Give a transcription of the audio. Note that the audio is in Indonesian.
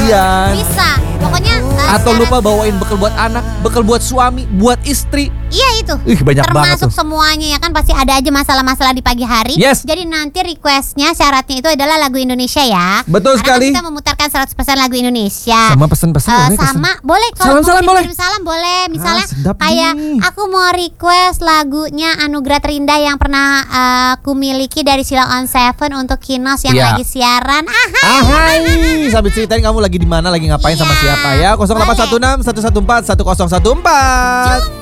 sekalian. Bisa. Pokoknya Atau lupa bawain bekal buat anak, bekal buat suami, buat istri. Iya itu. Banyak banget termasuk tuh. semuanya ya kan, pasti ada aja masalah-masalah di pagi hari. Yes. Jadi nanti requestnya syaratnya itu adalah lagu Indonesia ya. Betul Karena sekali. kita memutarkan 100% lagu Indonesia. Sama pesan-pesan boleh, Sama boleh kalau Salam-salam mau boleh. kirim salam boleh. Misalnya sedap kayak nih. aku mau request lagunya Anugerah Terindah yang pernah aku miliki dari Sheila on Seven untuk Kinos yang Iya. lagi siaran. Hai, sambil ceritain kamu lagi di mana, lagi ngapain sama Iya, siapa ya. 0816 114 1014.